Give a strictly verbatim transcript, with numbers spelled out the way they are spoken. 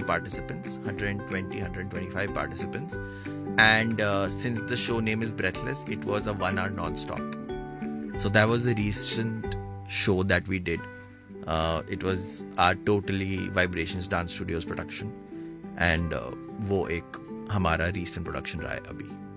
participants, one twenty, one twenty-five participants. And uh, since the show name is Breathless, it was a one hour non-stop. So that was the recent show that we did. Uh, it was our Totally Vibrations Dance Studios production. And uh, वो एक हमारा recent production रहा है अभी.